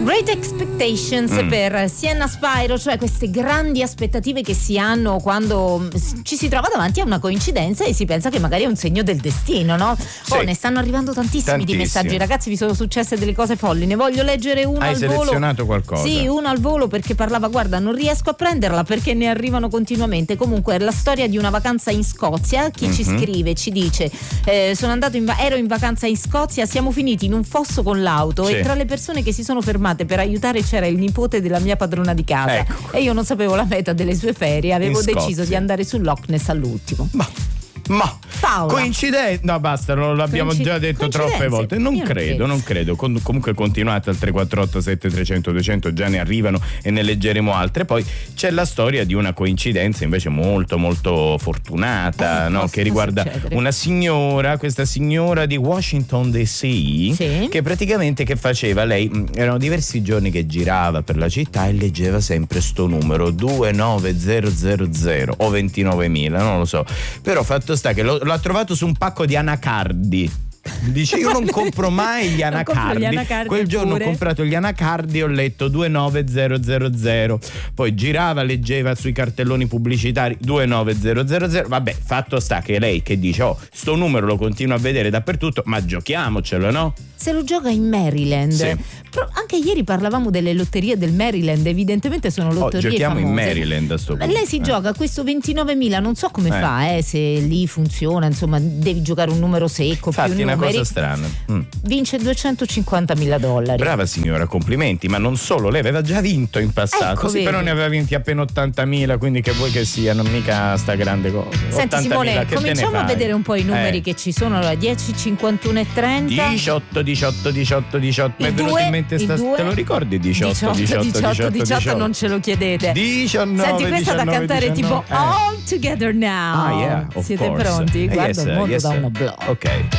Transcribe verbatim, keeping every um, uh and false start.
Great Expectations mm. per Sienna Spyro, cioè queste grandi aspettative che si hanno quando ci si trova davanti a una coincidenza e si pensa che magari è un segno del destino, no? Sì. Oh, ne stanno arrivando tantissimi, tantissimi di messaggi, ragazzi, vi sono successe delle cose folli, ne voglio leggere uno Hai al volo. Hai selezionato qualcosa? Sì, uno al volo perché parlava, guarda, non riesco a prenderla perché ne arrivano continuamente. Comunque è la storia di una vacanza in Scozia. Chi mm-hmm. ci scrive ci dice eh, sono andato in va- ero in vacanza in Scozia, siamo finiti in un fosso con l'auto sì. e tra le persone che si sono fermate per aiutare c'era il nipote della mia padrona di casa, ecco. E io non sapevo la meta delle sue ferie, avevo in deciso Scozia. di andare sul Loch Ness all'ultimo. Ma Ma Paola. coincidenza? No, basta, lo l'abbiamo già detto troppe volte. Non credo, credo, non credo. Con, comunque continuate al tre quattro otto sette tre zero zero due zero zero, già ne arrivano e ne leggeremo altre. Poi c'è la storia di una coincidenza invece molto molto fortunata, eh, no? Che riguarda succedere. una signora, questa signora di Washington D C, sì. che praticamente che faceva? Lei erano diversi giorni che girava per la città e leggeva sempre sto numero due nove zero zero zero o ventinovemila, non lo so. Però fatto sta che lo, l'ha trovato su un pacco di anacardi. Dice io non compro mai gli anacardi, gli anacardi quel giorno pure. ho comprato gli anacardi e ho letto due nove zero zero zero, poi girava, leggeva sui cartelloni pubblicitari due nove zero zero zero. Vabbè, fatto sta che lei che dice oh sto numero lo continuo a vedere dappertutto, ma giochiamocelo, no? Se lo gioca in Maryland, sì. Però anche ieri parlavamo delle lotterie del Maryland, evidentemente sono lotterie oh, giochiamo famose. in Maryland a sto punto. Lei si eh. gioca questo ventinovemila, non so come eh. fa, eh, se lì funziona, insomma devi giocare un numero secco. Fatti più una numeri. cosa strana. Mm. Vince duecentocinquantamila dollari. Brava signora, complimenti, ma non solo, lei aveva già vinto in passato, ecco, sì, vedi. però ne aveva vinti appena ottantamila, quindi che vuoi che sia, non mica sta grande cosa. Senti Simone, che cominciamo a vedere un po' i numeri eh. che ci sono. Allora dieci, cinquantuno e trenta diciotto, diciotto, diciotto, diciotto. Mi è venuto in mente sta, te lo ricordi? diciotto, diciotto, diciotto, diciotto, non ce lo chiedete. diciannove, Senti, questa diciannove, da cantare diciannove, tipo eh. All Together Now. Ah, yeah, of Siete course. pronti? Eh, Guarda yes, il mondo yes, da uno blog. Ok.